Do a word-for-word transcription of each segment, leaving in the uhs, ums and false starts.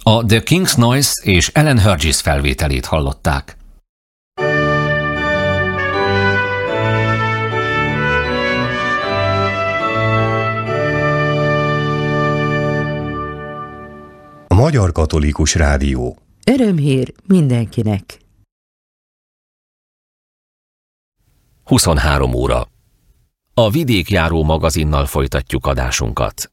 A The King's Noise és Ellen Hurgis felvételét hallották. A Magyar Katolikus Rádió. Örömhír mindenkinek. huszonhárom óra. A Vidékjáró magazinnal folytatjuk adásunkat.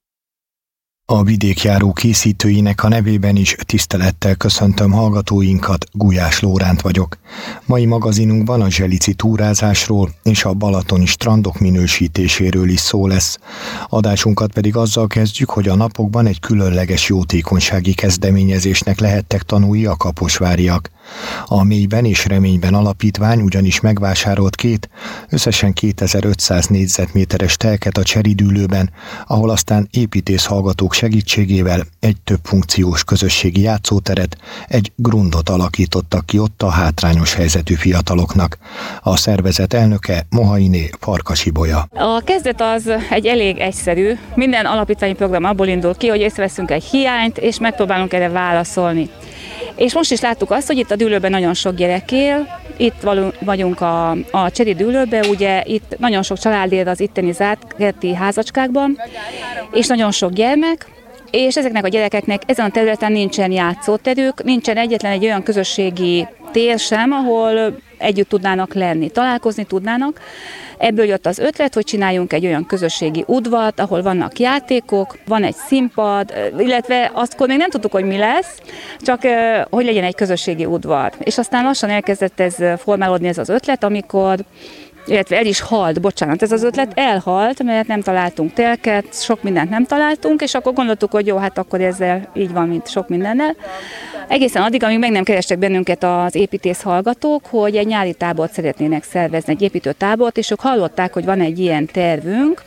A Vidékjáró készítőinek a nevében is tisztelettel köszöntöm hallgatóinkat, Gulyás Lóránt vagyok. Mai magazinunkban a zselici túrázásról és a balatoni strandok minősítéséről is szó lesz. Adásunkat pedig azzal kezdjük, hogy a napokban egy különleges jótékonysági kezdeményezésnek lehettek tanúi a kaposváriak. A Mélyben és Reményben alapítvány ugyanis megvásárolt két, összesen kétezer-ötszáz négyzetméteres telket a Cseridülőben, ahol aztán építészhallgatók segítségével egy több funkciós közösségi játszóteret, egy grundot alakítottak ki ott a hátrányos helyzetű fiataloknak. A szervezet elnöke Mohainé Farkas Ibolya. A kezdet az egy elég egyszerű. Minden alapítványi program abból indul ki, hogy észreveszünk egy hiányt, és megpróbálunk erre válaszolni. És most is láttuk azt, hogy itt a Dűlőben nagyon sok gyerek él, itt vagyunk a, a Cseri Dűlőben, ugye itt nagyon sok család él az itteni zárt kerti házacskákban, és nagyon sok gyermek, és ezeknek a gyerekeknek ezen a területen nincsen játszóterük, nincsen egyetlen egy olyan közösségi tér sem, ahol együtt tudnának lenni, találkozni tudnának. Ebből jött az ötlet, hogy csináljunk egy olyan közösségi udvart, ahol vannak játékok, van egy színpad, illetve azt még nem tudtuk, hogy mi lesz, csak hogy legyen egy közösségi udvar. És aztán lassan elkezdett ez formálódni ez az ötlet, amikor illetve el is halt, bocsánat, ez az ötlet elhalt, mert nem találtunk telket, sok mindent nem találtunk, és akkor gondoltuk, hogy jó, hát akkor ezzel így van, mint sok mindennel. Egészen addig, amíg meg nem kerestek bennünket az építész hallgatók, hogy egy nyári tábort szeretnének szervezni, egy építőtábort, és ők hallották, hogy van egy ilyen tervünk,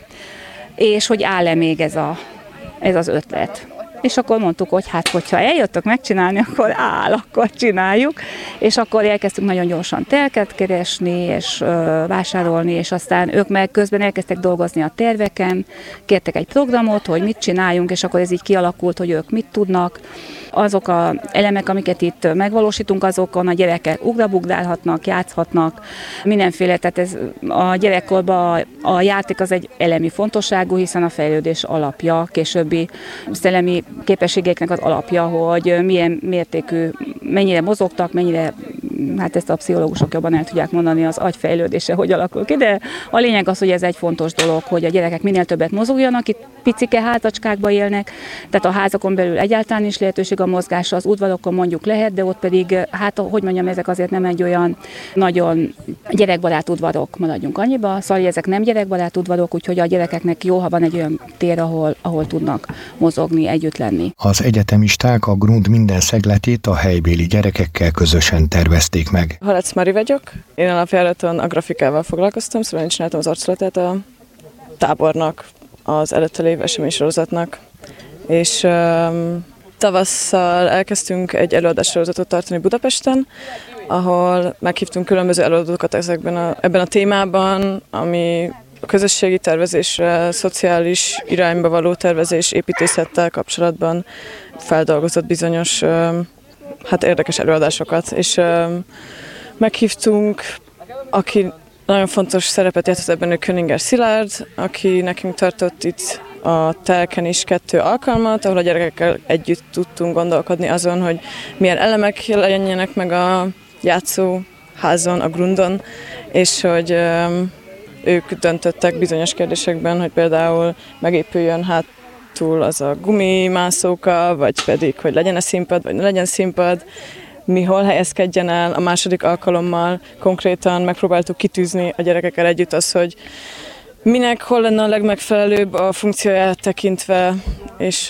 és hogy áll-e még ez, a, ez az ötlet. És akkor mondtuk, hogy hát, hogyha eljöttök megcsinálni, akkor áll, akkor csináljuk. És akkor elkezdtünk nagyon gyorsan telket keresni, és ö, vásárolni, és aztán ők meg közben elkezdtek dolgozni a terveken, kértek egy programot, hogy mit csináljunk, és akkor ez így kialakult, hogy ők mit tudnak. Azok az elemek, amiket itt megvalósítunk, azokon a gyerekek ugrabugdálhatnak, játszhatnak, mindenféle, tehát ez a gyerekkorban a játék az egy elemi fontosságú, hiszen a fejlődés alapja, későbbi szellemi képességeknek az alapja, hogy milyen mértékű, mennyire mozogtak, mennyire, hát ezt a pszichológusok jobban el tudják mondani, az agyfejlődése hogy alakul ki, de a lényeg az, hogy ez egy fontos dolog, hogy a gyerekek minél többet mozogjanak, itt picike házacskákba élnek, tehát a házakon belül egyáltalán is lehetőség a mozgásra, az udvarokon mondjuk lehet, de ott pedig, hát hogy mondjam, ezek azért nem egy olyan nagyon gyerekbarát udvarok, maradjunk annyiba, szóval ezek nem gyerekbarát udvarok, úgyhogy a gyerekeknek jó, ha van egy olyan tér, ahol, ahol tudnak mozogni, együtt lenni. Az egyetemisták a grund minden szegletét a helybéli gyerekekkel közösen tervezték meg. Halec Mari vagyok, én alapjáraton a grafikával foglalkoztam, szóval én csináltam az arculatát a tábornak, az előtte lévő eseménysorozatnak, és um, tavasszal elkezdtünk egy előadássorozatot tartani Budapesten, ahol meghívtunk különböző előadókat ezekben a, ebben a témában, ami a közösségi tervezésre, szociális irányba való tervezés, építészettel kapcsolatban feldolgozott bizonyos hát érdekes előadásokat. És meghívtunk, aki nagyon fontos szerepet játszott ebben, a Köninger Szilárd, aki nekünk tartott itt a telken is kettő alkalmat, ahol a gyerekekkel együtt tudtunk gondolkodni azon, hogy milyen elemek jelenjenek meg a játszóházon, a grundon, és hogy ők döntöttek bizonyos kérdésekben, hogy például megépüljön hátul az a gumimászóka, vagy pedig, hogy legyen-e színpad, vagy ne legyen színpad, mi hol helyezkedjen el. A második alkalommal konkrétan megpróbáltuk kitűzni a gyerekekkel együtt az, hogy minek hol lenne a legmegfelelőbb a funkcióját tekintve, és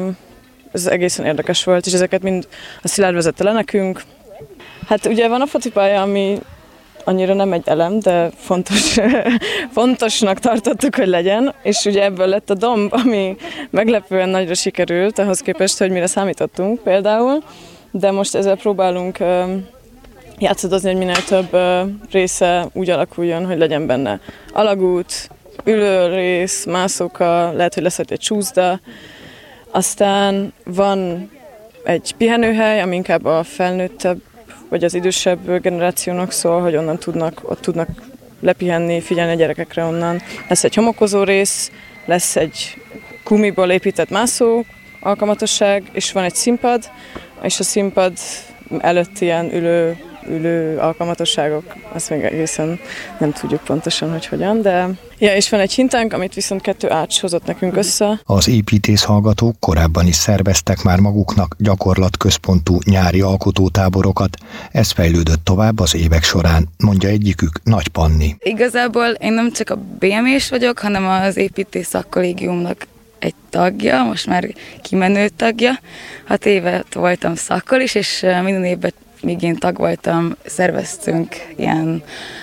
ez egészen érdekes volt, és ezeket mind a Szilárd vezette le nekünk. Hát ugye van a focipálya, ami annyira nem egy elem, de fontos, fontosnak tartottuk, hogy legyen, és ugye ebből lett a domb, ami meglepően nagyra sikerült, ahhoz képest, hogy mire számítottunk például, de most ezzel próbálunk játszadozni, hogy minél több része úgy alakuljon, hogy legyen benne alagút, ülőrész, mászóka, lehet, hogy lesz egy csúszda, aztán van egy pihenőhely, ami inkább a felnőttebb vagy az idősebb generációnak szól, hogy onnan tudnak, ott tudnak lepihenni, figyelni a gyerekekre onnan. Lesz egy homokozó rész, lesz egy gumiból épített mászó alkalmatosság, és van egy színpad, és a színpad előtt ilyen ülő, ülő alkalmatosságok, azt még egészen nem tudjuk pontosan, hogy hogyan, de... Ja, és van egy hintánk, amit viszont kettő ács hozott nekünk össze. Az építész hallgatók korábban is szerveztek már maguknak gyakorlatközpontú nyári alkotótáborokat. Ez fejlődött tovább az évek során, mondja egyikük, Nagy Panni. Igazából én nem csak a bé em é-s vagyok, hanem az építész szakkollégiumnak egy tagja, most már kimenő tagja. Hat évet voltam szakkol is, és minden évben, míg én tag voltam, szerveztünk ilyen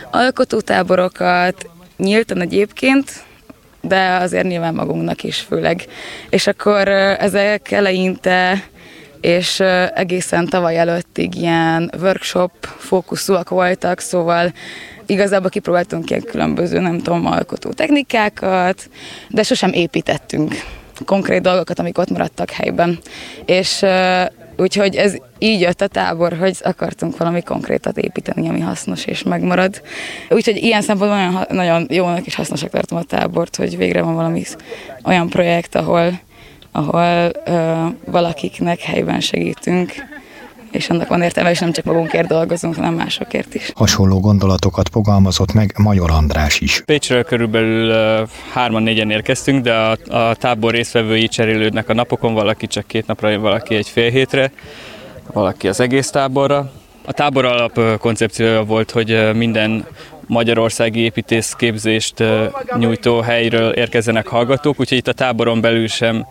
alkotótáborokat, nyíltan egyébként, de azért nyilván magunknak is főleg. És akkor ezek eleinte és egészen tavaly előttig ilyen workshop fókuszúak voltak, szóval igazából kipróbáltunk ilyen különböző, nem tudom, alkotó technikákat, de sosem építettünk konkrét dolgokat, amik ott maradtak helyben. És úgyhogy ez így jött a tábor, hogy akartunk valami konkrétat építeni, ami hasznos és megmarad. Úgyhogy ilyen szempontból nagyon, nagyon jónak és hasznosak tartom a tábort, hogy végre van valami olyan projekt, ahol, ahol ö, valakiknek helyben segítünk, és annak van értelme, és nem csak magunkért dolgozunk, hanem másokért is. Hasonló gondolatokat fogalmazott meg Major András is. Pécsről körülbelül hárman-négyen érkeztünk, de a, a tábor résztvevői cserélődnek a napokon, valaki csak két napra, valaki egy fél hétre, valaki az egész táborra. A tábor alap koncepciója volt, hogy minden magyarországi építészképzést nyújtó helyről érkezzenek hallgatók, úgyhogy itt a táboron belül sem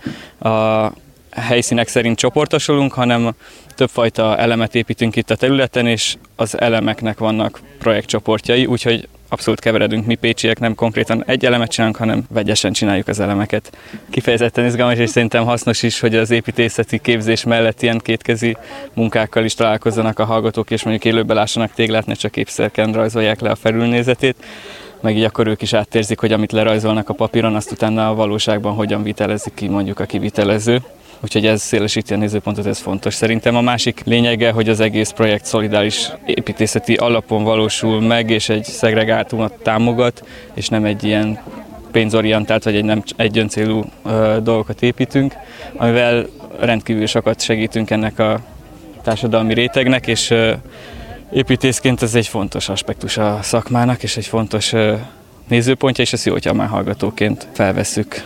a helyszínek szerint csoportosulunk, hanem többfajta elemet építünk itt a területen, és az elemeknek vannak projektcsoportjai, úgyhogy abszolút keveredünk mi pécsiek, nem konkrétan egy elemet csinálunk, hanem vegyesen csináljuk az elemeket. Kifejezetten izgalmas, és szerintem hasznos is, hogy az építészeti képzés mellett ilyen kétkezi munkákkal is találkozzanak a hallgatók, és mondjuk élőben lássanak téglát, ne csak ékszerken rajzolják le a felülnézetét, meg így akkor ők is átérzik, hogy amit lerajzolnak a papíron, azt utána a valóságban hogyan vitelezik ki mondjuk a kivitelező. Úgyhogy ez szélesíti a nézőpontot, ez fontos. Szerintem a másik lényege, hogy az egész projekt szolidáris építészeti alapon valósul meg, és egy szegregátumot támogat, és nem egy ilyen pénzorientált, vagy egy nem egy öncélú ö, dolgokat építünk, amivel rendkívül sokat segítünk ennek a társadalmi rétegnek, és ö, építészként ez egy fontos aspektus a szakmának, és egy fontos ö, nézőpontja, és ezt jó, hogyha már hallgatóként felvesszük.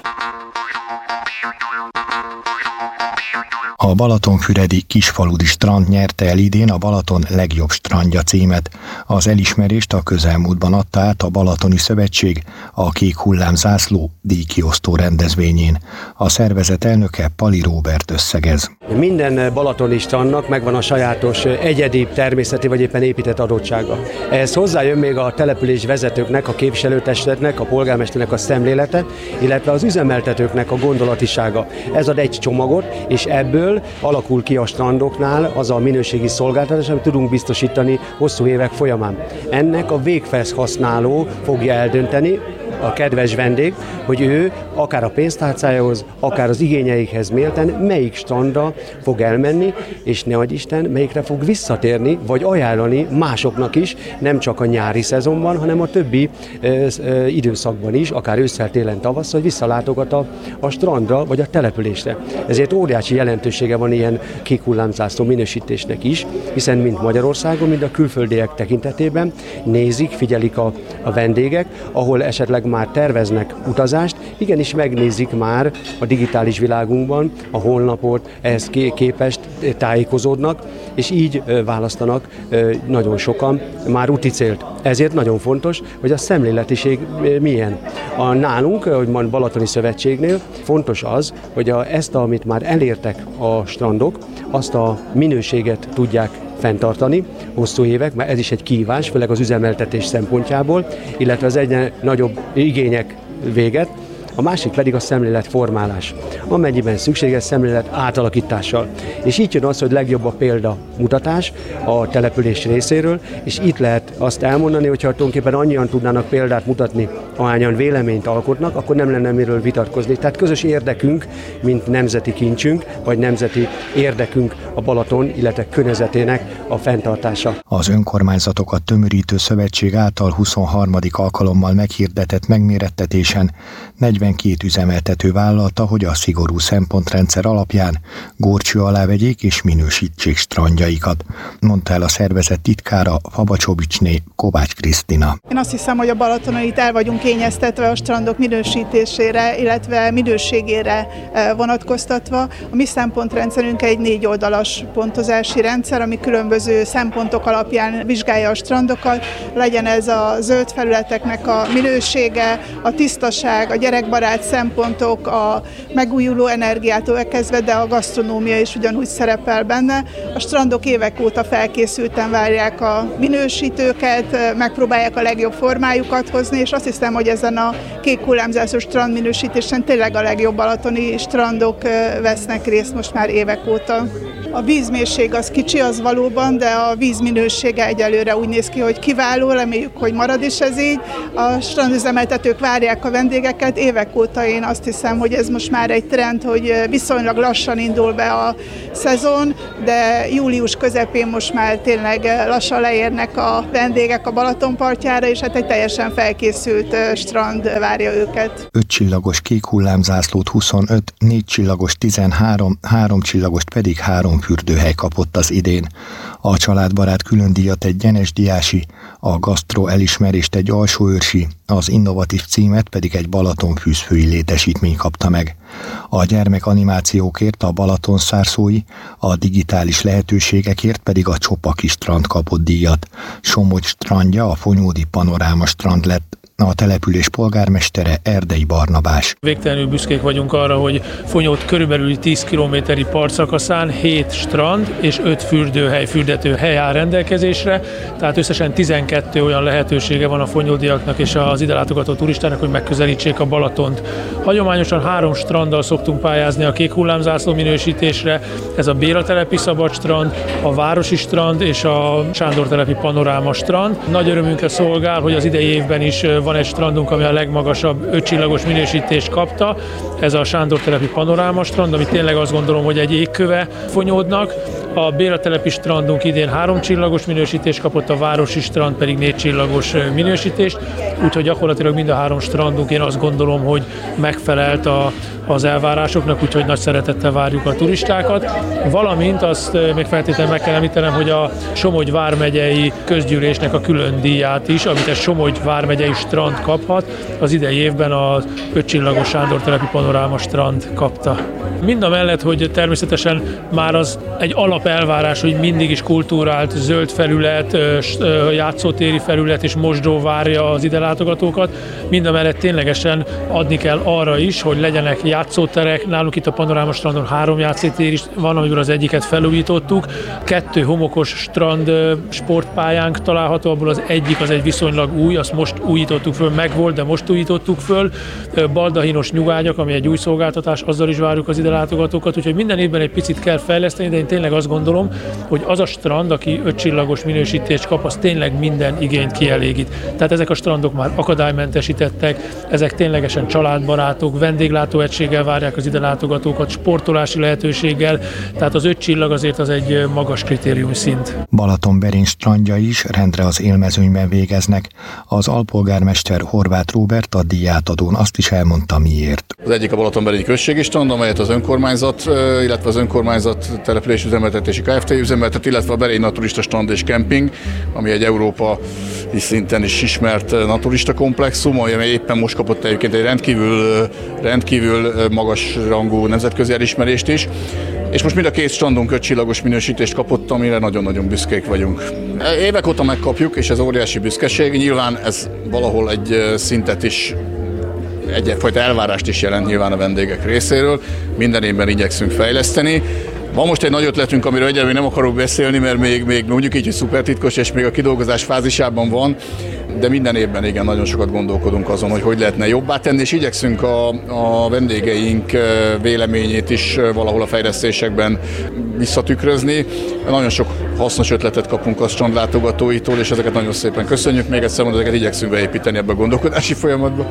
A balatonfüredi Kisfaludi strand nyerte el idén a Balaton legjobb strandja címet. Az elismerést a közelmúltban adta át a Balatoni Szövetség a Kék Hullám zászló díjkiosztó rendezvényén. A szervezet elnöke Pali Róbert összegez. Minden balatoni strandnak megvan a sajátos egyedi természeti vagy éppen épített adottsága. Ehhez hozzájön még a település vezetőknek, a képviselőtestületnek, a polgármesternek a szemlélete, illetve az üzemeltetőknek a gondolatisága. Ez ad egy csomagot, és ebből alakul ki a strandoknál az a minőségi szolgáltatás, amit tudunk biztosítani hosszú évek folyamán. Ennek a végfelhasználó fogja eldönteni, a kedves vendég, hogy ő akár a pénztárcájához, akár az igényeikhez méltán melyik strandra fog elmenni, és ne adj Isten, melyikre fog visszatérni, vagy ajánlani másoknak is, nem csak a nyári szezonban, hanem a többi ö, ö, időszakban is, akár ősszel, télen, tavasszal, hogy visszalátogat a, a strandra, vagy a településre. Ezért óriási jelentősége van ilyen kék hullámzászló minősítésnek is, hiszen mind Magyarországon, mind a külföldiek tekintetében nézik, figyelik a, a vendégek, ahol esetleg már terveznek utazást, igenis megnézik már a digitális világunkban a honlapot, ehhez képest tájékozódnak, és így választanak nagyon sokan már úti célt. Ezért nagyon fontos, hogy a szemléletiség milyen. A nálunk, hogy van Balatoni Szövetségnél, fontos az, hogy a, ezt, amit már elértek a strandok, azt a minőséget tudják fenntartani hosszú évek, mert ez is egy kihívás, főleg az üzemeltetés szempontjából, illetve az egyre nagyobb igények véget, a másik pedig a szemléletformálás, amennyiben szükséges szemlélet átalakítással. És így jön az, hogy legjobb a példa mutatás a település részéről, és itt lehet azt elmondani, hogyha tulajdonképpen annyian tudnának példát mutatni, ahányan véleményt alkotnak, akkor nem lenne miről vitatkozni. Tehát közös érdekünk, mint nemzeti kincsünk, vagy nemzeti érdekünk a Balaton, illetve környezetének a fenntartása. Az önkormányzatokat tömörítő szövetség által huszonharmadik alkalommal meghirdetett megmérettetésen negyvenkét üzemeltető vállalta, hogy a szigorú szempontrendszer alapján górcső alá vegyék és minősítsék strandjaikat, mondta el a szervezet titkára Fabacsovicsné Kovács Krisztina. Én azt hiszem, hogy a Balatonon itt el vagyunk kényeztetve a strandok minősítésére, illetve minőségére vonatkoztatva. A mi szempontrendszerünk egy négy oldalas pontozási rendszer, ami különböző szempontok alapján vizsgálja a strandokat, legyen ez a zöld felületeknek a minősége, a tisztaság, a gyerekbarát szempontok, a megújuló energiától elkezdve, de a gasztronómia is ugyanúgy szerepel benne. A strandok évek óta felkészülten várják a minősítőket, megpróbálják a legjobb formájukat hozni, és azt hiszem, hogy ezen a kék hullámzászú strand minősítésen tényleg a legjobb balatoni strandok vesznek részt most már évek óta. A vízmérség az kicsi, az valóban, de a víz minősége egyelőre úgy néz ki, hogy kiváló, reméljük, hogy marad is ez így. A strandüzemeltetők várják a vendégeket, évek óta én azt hiszem, hogy ez most már egy trend, hogy viszonylag lassan indul be a szezon, de július közepén most már tényleg lassan leérnek a vendégek a Balaton partjára, és hát egy teljesen felkészült strand várja őket. öt csillagos kék hullámzászlót huszonöt, négy csillagos tizenhárom, három csillagost pedig három fürdőhely kapott az idén. A családbarát külön díjat egy Gyenes Diási, a gasztro elismerést egy Alsóőrsi, az innovatív címet pedig egy balatonfűzfői létesítmény kapta meg. A gyermekanimációkért a Balatonszárszói, a digitális lehetőségekért pedig a Csopaki strand kapott díjat. Somogy strandja a Fonyódi Panoráma strand lett. A település polgármestere Erdei Barnabás. Végtelenül büszkék vagyunk arra, hogy Fonyód körülbelül tíz kilométeri partszakaszán hét strand és öt fürdőhely, fürdetőhely áll rendelkezésre, tehát összesen tizenkettő olyan lehetősége van a fonyódiaknak és az ide látogató turistának, hogy megközelítsék a Balatont. Hagyományosan három stranddal szoktunk pályázni a kék hullámzászló minősítésre, ez a Béla telepi szabad strand, a Városi strand és a Sándor telepi Panoráma strand. Nagy örömünkre szolgál, hogy az idei évben is van egy strandunk, ami a legmagasabb öt csillagos minősítést kapta, ez a Sándor telepi Panoráma strand, ami tényleg azt gondolom, hogy egy égköve Fonyódnak. A Béla telepi strandunk idén három csillagos minősítést kapott, a Városi strand pedig négy csillagos minősítést, úgyhogy gyakorlatilag mind a három strandunk én azt gondolom, hogy megfelelt a, az elvárásoknak, úgyhogy nagy szeretettel várjuk a turistákat. Valamint azt még feltétlenül meg kell említenem, hogy a Somogy vármegyei közgyűlésnek a külön díját is, amit egy Somogy vármegyei strand kaphat, az idei évben az öt csillagos Sándor telepi Panoráma strand kapta. Mindamellett, hogy természetesen már az egy alapelvárás, hogy mindig is kultúrált zöld felület, játszótéri felület és mosdó várja az ide látogatókat, mindamellett ténylegesen adni kell arra is, hogy legyenek játszóterek. Nálunk itt a Panoráma strandon három játszótér is van, amiből az egyiket felújítottuk. Kettő homokos strand sportpályánk található, abból az egyik az egy viszonylag új, azt most újítottuk föl, megvolt, de most újítottuk föl. Baldahinos nyugágyak, ami egy új szolgáltatás, azzal is várjuk az ide látogatókat, úgyhogy minden évben egy picit kell fejleszteni, de én tényleg azt gondolom, hogy az a strand, aki öt csillagos minősítést kap, az tényleg minden igényt kielégít. Tehát ezek a strandok már akadálymentesítettek, ezek ténylegesen családbarátok, vendéglátóegységgel várják az ide látogatókat, sportolási lehetőséggel, tehát az öt csillag azért az egy magas kritériumszint. Balatonberény strandja is rendre az élmezőnyben végeznek. Az alpolgármester Horváth Róbert a díjátadón azt is elmondta, miért. Az egyik a Balatonberényi községi strand, amelyet az önkormányzat, illetve az önkormányzat település üzemeltetési Kft. Üzemeltet, illetve a Berény naturista strand és kemping, ami egy európai szinten is ismert naturista komplexum, ami éppen most kapott egyébként egy rendkívül, rendkívül magas rangú nemzetközi elismerést is. És most mind a két strandunk öt csillagos minősítést kapott, amire nagyon-nagyon büszkék vagyunk. Évek óta megkapjuk, és ez óriási büszkeség. Nyilván ez valahol egy szintet is, egyfajta elvárást is jelent nyilván a vendégek részéről. Minden évben igyekszünk fejleszteni. Van most egy nagy ötletünk, amiről egyelőre nem akarok beszélni, mert még, még mondjuk így, hogy szuper titkos, és még a kidolgozás fázisában van. de minden évben igen, nagyon sokat gondolkodunk azon, hogy hogy lehetne jobbá tenni, és igyekszünk a, a vendégeink véleményét is valahol a fejlesztésekben visszatükrözni. Nagyon sok hasznos ötletet kapunk a strandlátogatóitól, és ezeket nagyon szépen köszönjük. Még egyszer mondom, ezeket igyekszünk beépíteni ebbe a gondolkodási folyamatba.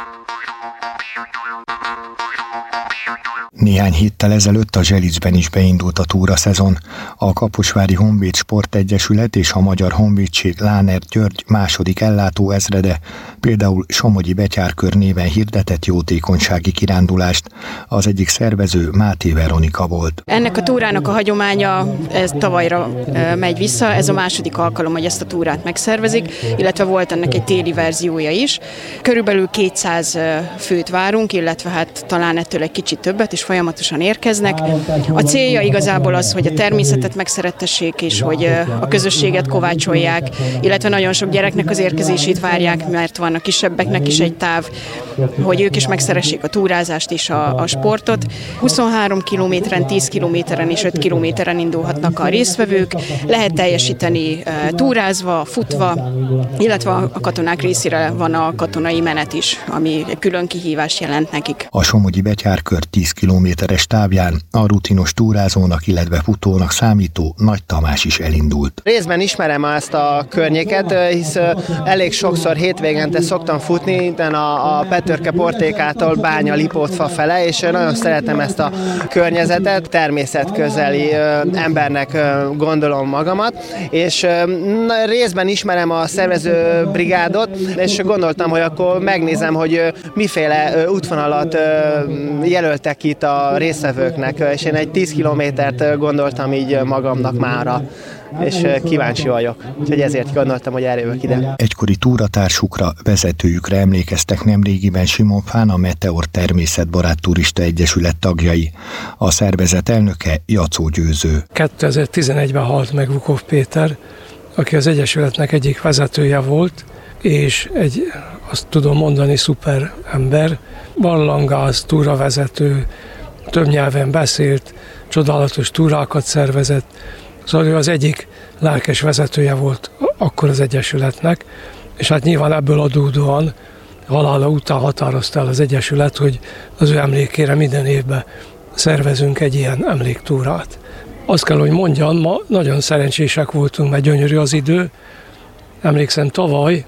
Néhány héttel ezelőtt a Zselicben is beindult a túraszezon. A Kaposvári Honvéd Sportegyesület és a Magyar Honvédség Láner György második ellátó ezrede például Somogyi Betyárkör néven hirdetett jótékonysági kirándulást. Az egyik szervező Máté Veronika volt. Ennek a túrának a hagyománya ez tavalyra megy vissza, ez a második alkalom, hogy ezt a túrát megszervezik, illetve volt ennek egy téli verziója is. Körülbelül kétszáz főt várunk, illetve hát talán ettől egy kicsit többet, és folyamatosan érkeznek. A célja igazából az, hogy a természetet megszerettessék, és hogy a közösséget kovácsolják, illetve nagyon sok gyereknek az érkezését várják, mert van a kisebbeknek is egy táv, hogy ők is megszeressék a túrázást és a, a sportot. huszonhárom kilométeren, tíz kilométeren és öt kilométeren indulhatnak a résztvevők. Lehet teljesíteni túrázva, futva, illetve a katonák részére van a katonai menet is, ami külön kihívást jelent nekik. A Somogyi Betyárkör tíz kilométeres távján a rutinos túrázónak, illetve futónak számító Nagy Tamás is elindult. Részben ismerem ezt a környéket, hisz elég sokszor hétvégente szoktam futni, innen a, a Petőrke Portékától Bánya Lipótfa fele, és nagyon szeretem ezt a környezetet, természetközeli embernek gondolom magamat, és részben ismerem a szervező brigádot, és gondoltam, hogy akkor megnézem, hogy miféle útvonalat jelöltek itt a résztvevőknek, és én egy tíz kilométert gondoltam így magamnak mára, és kíváncsi vagyok, úgyhogy ezért gondoltam, hogy eljövök ide. Egykori túratársukra, vezetőjükre emlékeztek nemrégiben Simonfán a Meteor Természetbarát Turista Egyesület tagjai. A szervezet elnöke Jacó Győző. kétezer-tizenegyben halt meg Vukov Péter, aki az Egyesületnek egyik vezetője volt, és egy, azt tudom mondani, szuper ember, barlangász, túravezető, több nyelven beszélt, csodálatos túrákat szervezett, szóval ő az egyik lelkes vezetője volt akkor az Egyesületnek, és hát nyilván ebből adódóan halála után határozta el az Egyesület, hogy az ő emlékére minden évben szervezünk egy ilyen emléktúrát. Azt kell, hogy mondjam, ma nagyon szerencsések voltunk, mert gyönyörű az idő. Emlékszem, tavaly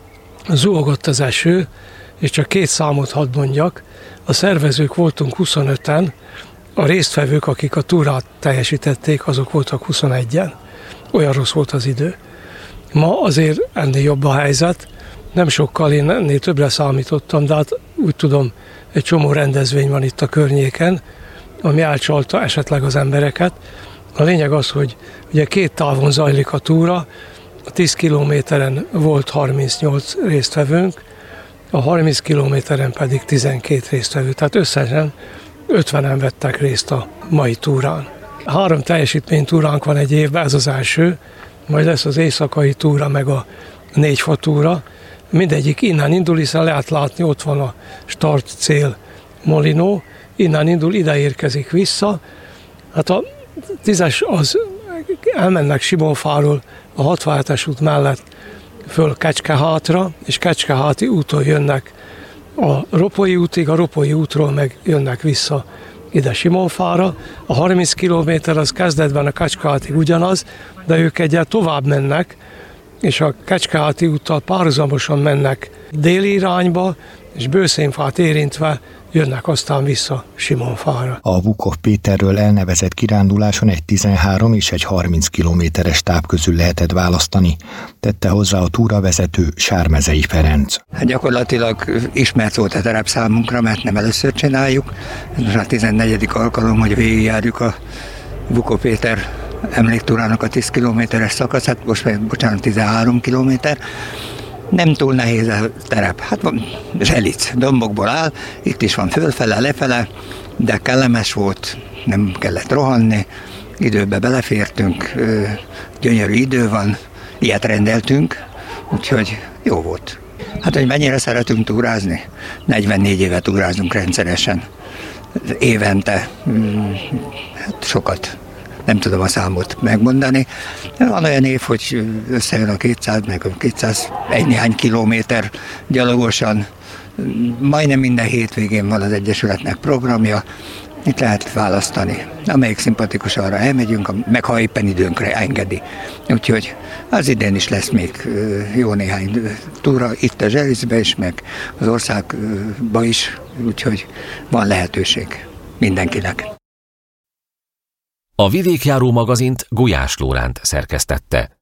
zuhogott az eső, és csak két számot hadd mondjak. A szervezők voltunk huszonöten, a résztvevők, akik a túrát teljesítették, azok voltak huszonegyen. Olyan rossz volt az idő. Ma azért ennél jobb a helyzet. Nem sokkal, én ennél többre számítottam, de hát úgy tudom, egy csomó rendezvény van itt a környéken, ami elcsalta esetleg az embereket. A lényeg az, hogy ugye két távon zajlik a túra, a tíz kilométeren volt harmincnyolc résztvevőnk, a harminc kilométeren pedig tizenkét résztvevő, tehát összesen ötvenen vettek részt a mai túrán. Három teljesítménytúránk van egy évben, ez az első, majd lesz az éjszakai túra, meg a négy fa túra. Mindegyik innen indul, hiszen lehet látni, ott van a start cél Molinó, innen indul, ide érkezik vissza. Hát a tízes az elmennek Simonfáról a hatvanhetes út mellett föl Kecskehátra, és Kecskeháti úton jönnek a Ropolyi útig, a Ropolyi útról meg jönnek vissza ide Simonfára. A harminc kilométer az kezdetben a Kecskehátig ugyanaz, de ők egyel tovább mennek, és a Kecskeháti úttal párhuzamosan mennek déli irányba, és Bőszénfát érintve jönnek aztán vissza Simonfára. A Vukov Péterről elnevezett kiránduláson egy tizenhárom és egy harminc kilométeres táv közül lehetett választani, tette hozzá a túravezető Sármezei Ferenc. Hát gyakorlatilag ismert volt a terep számunkra, mert nem először csináljuk. Ez most a tizennegyedik alkalom, hogy végigjárjuk a Vukov Péter emléktúrának a tíz kilométeres szakaszát, most meg, bocsánat, tizenhárom kilométer. Nem túl nehéz a terep. Hát van Zselic, dombokból áll, itt is van fölfele, lefele, de kellemes volt, nem kellett rohanni, időbe belefértünk, gyönyörű idő van, ilyet rendeltünk, úgyhogy jó volt. Hát, hogy mennyire szeretünk túrázni? negyvennégy éve túrázunk rendszeresen, évente, hát sokat nem tudom a számot megmondani. Van olyan év, hogy összejön a kétszáz, meg a kétszázegy néhány kilométer gyalogosan. Majdnem minden hétvégén van az Egyesületnek programja, itt lehet választani. Amelyik szimpatikus, arra elmegyünk, meg ha éppen időnkre engedi. Úgyhogy az idén is lesz még jó néhány túra, itt a Zselicbe is, meg az országba is, úgyhogy van lehetőség mindenkinek. A Vidékjáró magazint Gulyás Lóránt szerkesztette.